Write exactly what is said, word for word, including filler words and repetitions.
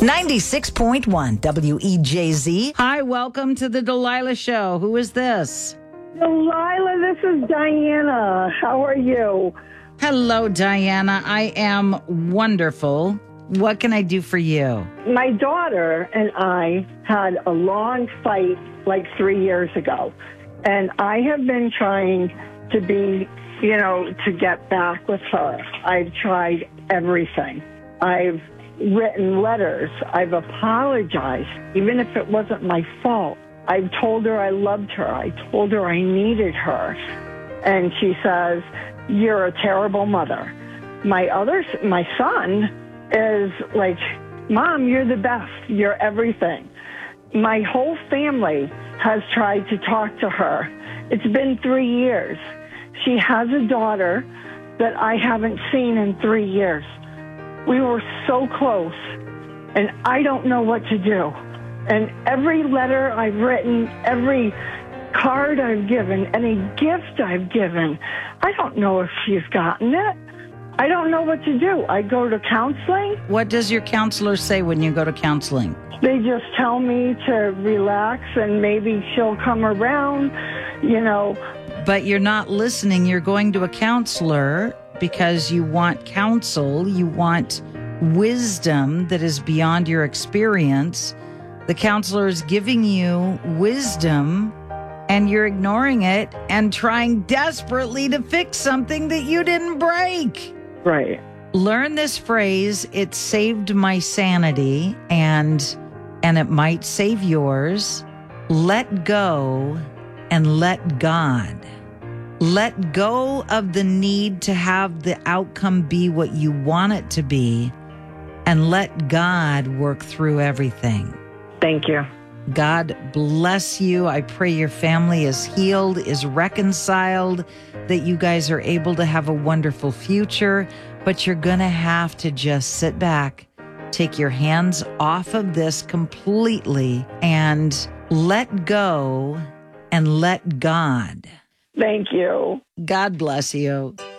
ninety-six point one W E J Z. Hi, welcome to the Delilah Show. Who is this? Delilah, this is Diana. How are you? Hello, Diana. I am wonderful. What can I do for you? My daughter and I had a long fight like three years ago. And I have been trying to be, you know, to get back with her. I've tried everything. I've written letters. I've apologized, even if it wasn't my fault. I've told her I loved her. I told her I needed her. And she says, "You're a terrible mother." My other, my son is like, "Mom, you're the best. You're everything." My whole family has tried to talk to her. It's been three years. She has a daughter that I haven't seen in three years. We were so close, and I don't know what to do. And every letter I've written, every card I've given, any gift I've given, I don't know if she's gotten it. I don't know what to do. I go to counseling. What does your counselor say when you go to counseling? They just tell me to relax and maybe she'll come around, you know. But you're not listening. You're going to a counselor because you want counsel. You want wisdom that is beyond your experience. The counselor is giving you wisdom and you're ignoring it and trying desperately to fix something that you didn't break. Right. Learn this phrase, "It saved my sanity," and and it might save yours. Let go and let God. Let go of the need to have the outcome be what you want it to be, and let God work through everything. Thank you. God bless you. I pray your family is healed, is reconciled, that you guys are able to have a wonderful future. But you're going to have to just sit back, take your hands off of this completely, and let go and let God. Thank you. God bless you.